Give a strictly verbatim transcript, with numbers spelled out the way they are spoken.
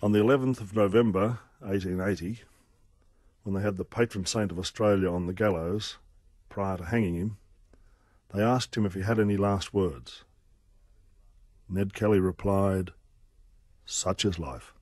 On the eleventh of November eighteen eighty, when they had the patron saint of Australia on the gallows prior to hanging him, they asked him if he had any last words. Ned Kelly replied, "Such is life."